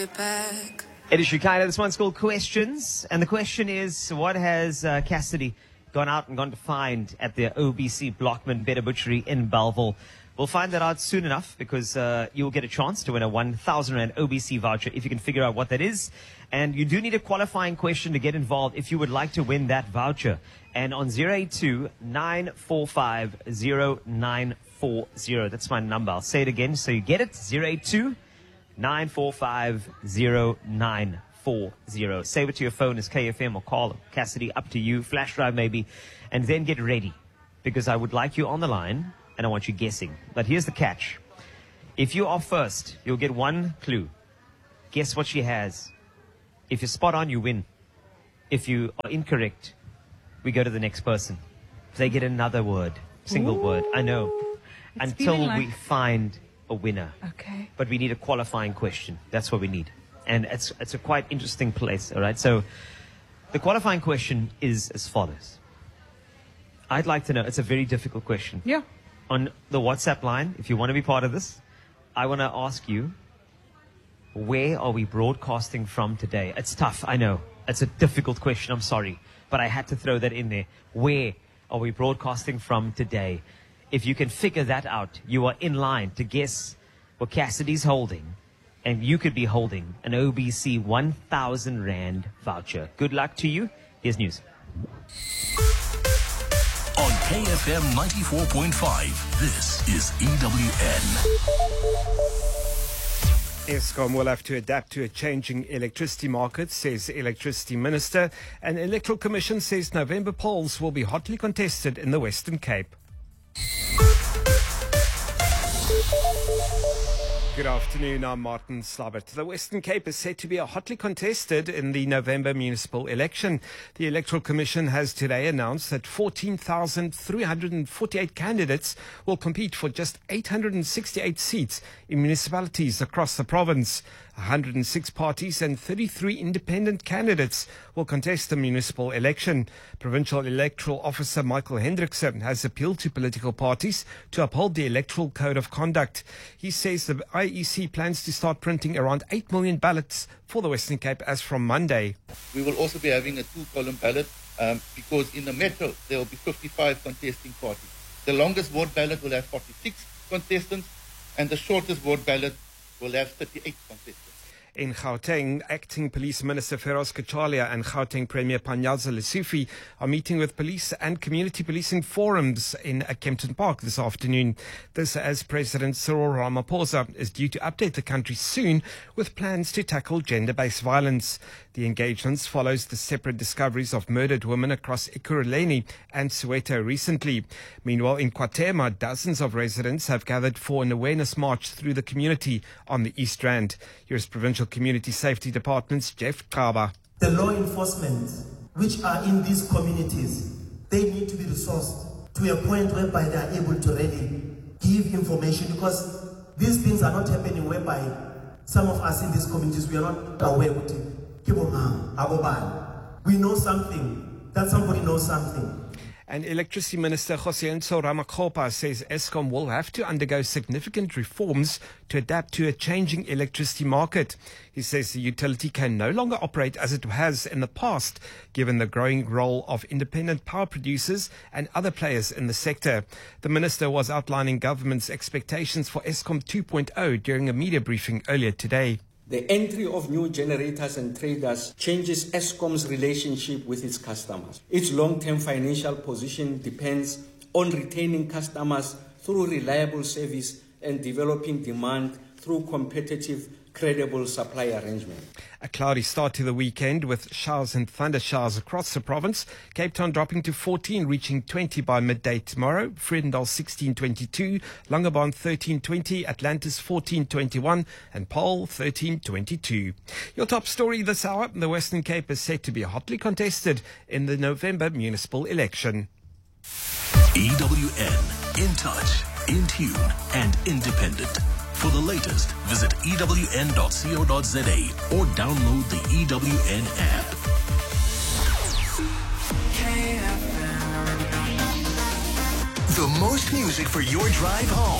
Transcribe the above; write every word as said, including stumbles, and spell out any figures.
Back. It is Shukina. This one's called Questions. And the question is, what has uh, Cassidy gone out and gone to find at the O B C Blockman Better Butchery in Bellville? We'll find that out soon enough because uh, you'll get a chance to win a one thousand rand O B C voucher if you can figure out what that is. And you do need a qualifying question to get involved if you would like to win that voucher. And on zero eight two, nine four five, zero nine four zero, that's my number. I'll say it again so you get it. zero eight two, nine four five, zero nine four zero. Save it to your phone as K F M or call Cassidy, up to you. Flash drive maybe. And then get ready because I would like you on the line and I want you guessing. But here's the catch. If you are first, you'll get one clue. Guess what she has. If you're spot on, you win. If you are incorrect, we go to the next person. They get another word. Single Ooh. word. I know. It's Until feeling like- we find a winner. Okay. But we need a qualifying question. That's what we need. And it's it's a quite interesting place, all right? So the qualifying question is as follows. I'd like to know, it's a very difficult question. Yeah. On the WhatsApp line, if you want to be part of this, I want to ask you, where are we broadcasting from today? It's tough, I know. It's a difficult question, I'm sorry. But I had to throw that in there. Where are we broadcasting from today? If you can figure that out, you are in line to guess what Cassidy's holding. And you could be holding an O B C one thousand rand voucher. Good luck to you. Here's news. On K F M ninety-four point five, this is E W N. Eskom will have to adapt to a changing electricity market, says Electricity Minister. And Electoral Commission says November polls will be hotly contested in the Western Cape. Good afternoon, I'm Martin Slabbert. The Western Cape is set to be hotly contested in the November municipal election. The Electoral Commission has today announced that fourteen thousand three hundred forty-eight candidates will compete for just eight hundred sixty-eight seats in municipalities across the province. one hundred six parties and thirty-three independent candidates will contest the municipal election. Provincial Electoral Officer Michael Hendrickson has appealed to political parties to uphold the Electoral Code of Conduct. He says the I E C plans to start printing around eight million ballots for the Western Cape as from Monday. We will also be having a two-column ballot um, because in the metro there will be fifty-five contesting parties. The longest ward ballot will have forty-six contestants and the shortest ward ballot will have thirty-eight contestants. In Gauteng, Acting Police Minister Feroz Kachalia and Gauteng Premier Panyaza Lesufi are meeting with police and community policing forums in Kempton Park this afternoon. This as President Cyril Ramaphosa is due to update the country soon with plans to tackle gender-based violence. The engagements follows the separate discoveries of murdered women across Ekurhuleni and Soweto recently. Meanwhile, in KwaThema, dozens of residents have gathered for an awareness march through the community on the East Rand. Here's Provincial Community Safety Department's Jeff Kaba. The law enforcement which are in these communities, they need to be resourced to a point whereby they are able to really give information, because these things are not happening whereby some of us in these communities, we are not aware of it. We know something, that somebody knows something. And Electricity Minister Kgosientsho Ramakgopa says Eskom will have to undergo significant reforms to adapt to a changing electricity market. He says the utility can no longer operate as it has in the past, given the growing role of independent power producers and other players in the sector. The minister was outlining government's expectations for Eskom two point oh during a media briefing earlier today. The entry of new generators and traders changes Eskom's relationship with its customers. Its long-term financial position depends on retaining customers through reliable service and developing demand through competitive, credible supply arrangement. A cloudy start to the weekend with showers and thunder showers across the province. Cape Town dropping to fourteen, reaching twenty by midday tomorrow. Vredendal sixteen twenty-two, Langebaan thirteen twenty, Atlantis fourteen twenty-one, and Paarl thirteen twenty-two. Your top story this hour: the Western Cape is set to be hotly contested in the November municipal election. E W N, in touch, in tune, and independent. For the latest, visit E W N dot co dot za or download the E W N app. K F M. The most music for your drive home.